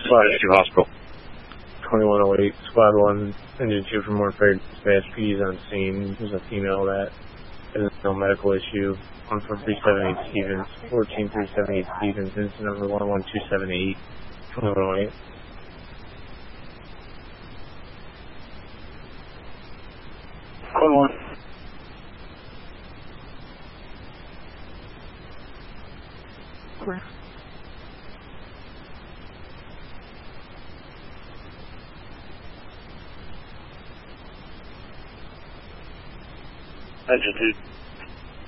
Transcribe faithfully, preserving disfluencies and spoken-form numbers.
Two Hospital. twenty-one oh eight, Squad one, Engine two for more fair dispatch. P D's on scene. There's a female that has no medical issue. one four three seven eight Stevens, fourteen three seven eight Stevens, incident number one one two seven eight, twenty-one oh eight. Code one. Correct. Engine two.